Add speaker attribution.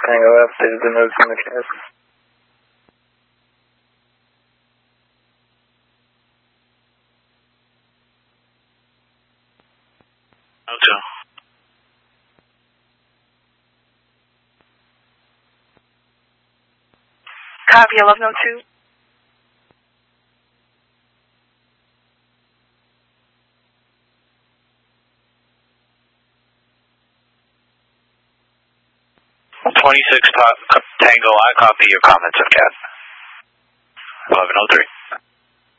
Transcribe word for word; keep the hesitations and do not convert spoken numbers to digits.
Speaker 1: Tango F, there's the notes in the cast.
Speaker 2: Okay.
Speaker 3: Copy, eleven oh two.
Speaker 2: twenty-six Tango, I copy your comments of Cat. eleven oh three.